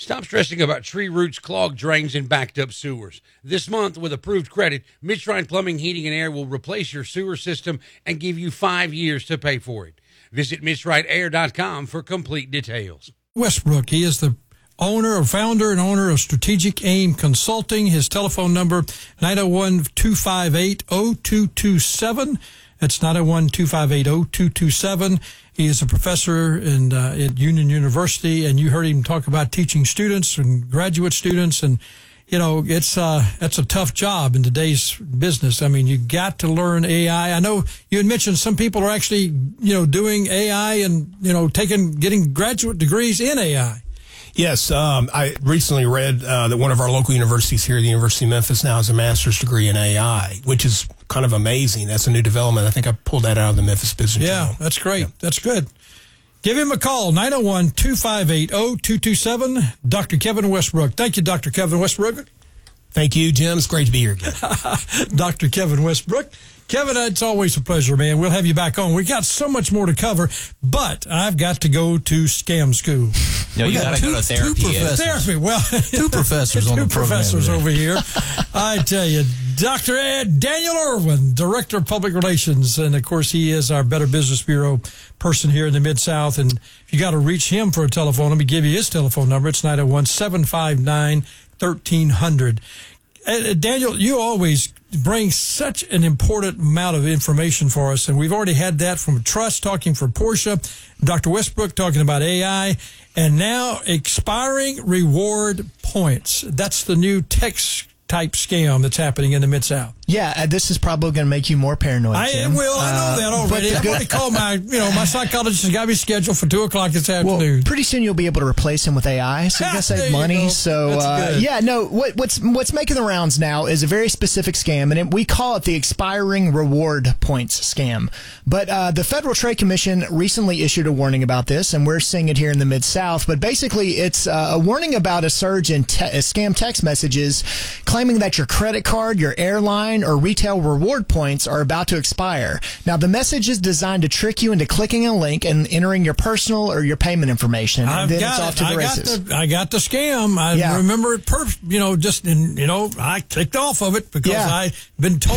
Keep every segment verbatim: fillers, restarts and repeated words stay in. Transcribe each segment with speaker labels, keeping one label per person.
Speaker 1: Stop stressing about tree roots, clogged drains, and backed up sewers. This month, with approved credit, Midshrine Plumbing, Heating, and Air will replace your sewer system and give you five years to pay for it. Visit Midshrine Air dot com for complete details.
Speaker 2: Westbrook, he is the owner or founder and owner of Strategic Aim Consulting. His telephone number, nine oh one, two five eight, oh two two seven. That's nine oh one, two five eight, oh two two seven. He is a professor in, uh, at Union University, and you heard him talk about teaching students and graduate students. And, you know, it's uh, that's a tough job in today's business. I mean, you got to learn A I. I know you had mentioned some people are actually, you know, doing A I and, you know, taking, getting graduate degrees in A I.
Speaker 3: Yes, um, I recently read uh, that one of our local universities here, the University of Memphis, now has a master's degree in A I, which is kind of amazing. That's a new development. I think I pulled that out of the Memphis Business
Speaker 2: Yeah,
Speaker 3: Journal.
Speaker 2: that's great. Yeah. That's good. Give him a call, nine oh one, two five eight, oh two two seven. Doctor Kevin Westbrook. Thank you, Doctor Kevin Westbrook.
Speaker 3: Thank you, Jim. It's great to be here again.
Speaker 2: Doctor Kevin Westbrook. Kevin, it's always a pleasure, man. We'll have you back on. We got so much more to cover, but I've got to go to Scam School.
Speaker 4: No, you got to go to therapy.
Speaker 2: Two professors. Therapy. Well,
Speaker 4: two professors on
Speaker 2: two
Speaker 4: the program.
Speaker 2: Two professors
Speaker 4: today.
Speaker 2: over here. I tell you, Doctor Ed Daniel Irwin, Director of Public Relations, and of course he is our Better Business Bureau person here in the Mid-South. And if you got to reach him for a telephone, let me give you his telephone number. It's nine oh one, seven five nine, one three hundred. Uh, Daniel, you always bring such an important amount of information for us, and we've already had that from Trust talking for Porsche, Doctor Westbrook talking about A I, and now expiring reward points. That's the new text type scam that's happening in the Mid-South.
Speaker 5: Yeah, uh, this is probably going to make you more paranoid,
Speaker 2: I
Speaker 5: Jim.
Speaker 2: will. I know
Speaker 5: uh,
Speaker 2: that already. I've already called my, you know, my psychologist has got me scheduled for two o'clock this afternoon.
Speaker 5: Well, pretty soon you'll be able to replace him with A I, so you're going to save money. So, uh, yeah, no, what, what's what's making the rounds now is a very specific scam, and it, we call it the expiring reward points scam. But uh, the Federal Trade Commission recently issued a warning about this, and we're seeing it here in the Mid-South. But basically, it's uh, a warning about a surge in te- scam text messages claiming that your credit card, your airline, or retail reward points are about to expire. Now, the message is designed to trick you into clicking a link and entering your personal or your payment information, and
Speaker 2: I've
Speaker 5: then
Speaker 2: got
Speaker 5: it's off
Speaker 2: it.
Speaker 5: to the
Speaker 2: I
Speaker 5: races.
Speaker 2: Got the, I got the scam. I
Speaker 5: yeah.
Speaker 2: remember it, per, you know, just, in, you know, I clicked off of it because
Speaker 5: yeah.
Speaker 2: I've been told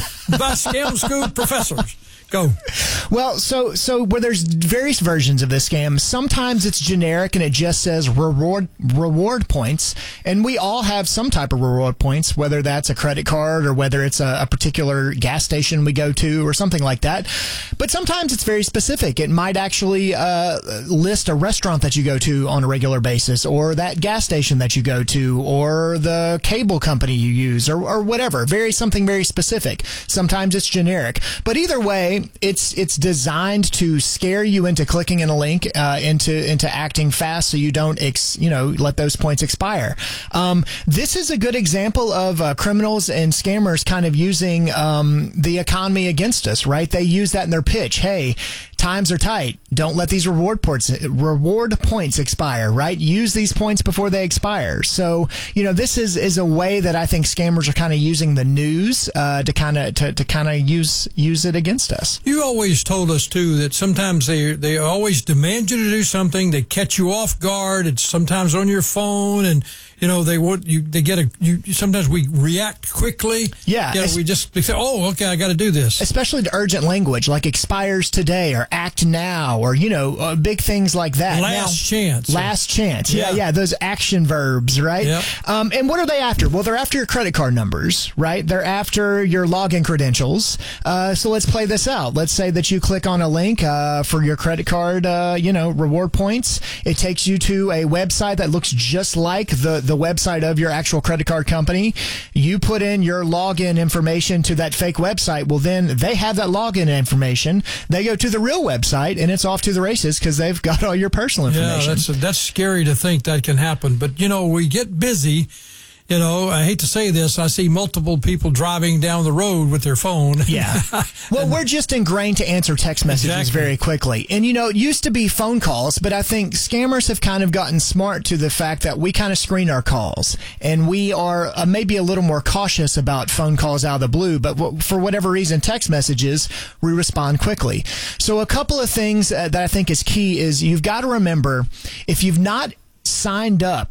Speaker 2: by Scam School professors. Go.
Speaker 5: Well, so so where there's various versions of this scam. Sometimes it's generic and it just says reward reward points, and we all have some type of reward points, whether that's a credit card or whether it's a, a particular gas station we go to or something like that. But sometimes it's very specific. It might actually uh, list a restaurant that you go to on a regular basis, or that gas station that you go to, or the cable company you use, or, or whatever. Very something very specific. Sometimes it's generic, but either way, it's it's designed to scare you into clicking in a link, uh, into into acting fast, so you don't ex, you know let those points expire. Um, this is a good example of uh, criminals and scammers kind of using um, the economy against us, right? They use that in their pitch. Hey, times are tight. Don't let these reward points reward points expire, right? Use these points before they expire. So, you know, this is, is a way that I think scammers are kind of using the news uh, to kind of to, to kind of use use it against us.
Speaker 2: You always told us too that sometimes they they always demand you to do something. They catch you off guard. It's sometimes on your phone, and you know they want you. They get a. You sometimes we react quickly.
Speaker 5: Yeah,
Speaker 2: you know, we just we say, oh, okay, I got to do this.
Speaker 5: Especially to urgent language like expires today or act now, or you know uh, big things like that.
Speaker 2: Last
Speaker 5: now,
Speaker 2: chance.
Speaker 5: Last chance. Yeah,
Speaker 2: yeah,
Speaker 5: yeah. Those action verbs, right?
Speaker 2: Yep.
Speaker 5: Um, and what are they after? Well, they're after your credit card numbers, right? They're after your login credentials. Uh, so let's play this out. Let's say that you click on a link uh, for your credit card, uh, you know, reward points. It takes you to a website that looks just like the, the website of your actual credit card company. You put in your login information to that fake website. Well, then they have that login information. They go to the real website, and it's off to the races because they've got all your personal information.
Speaker 2: Yeah, that's, that's scary to think that can happen. But, you know, we get busy. You know, I hate to say this, I see multiple people driving down the road with their phone.
Speaker 5: Yeah. Well, we're just ingrained to answer text messages
Speaker 2: Exactly.
Speaker 5: very quickly. And, you know, it used to be phone calls, but I think scammers have kind of gotten smart to the fact that we kind of screen our calls. And we are uh, maybe a little more cautious about phone calls out of the blue, but w- for whatever reason, text messages, we respond quickly. So a couple of things uh, that I think is key is you've got to remember, if you've not signed up